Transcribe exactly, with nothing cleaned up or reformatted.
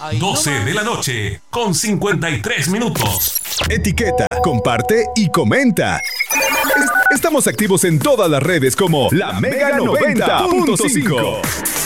doce de la noche, con cincuenta y tres minutos. Etiqueta, comparte y comenta. Estamos activos en todas las redes como La Mega noventa punto cinco.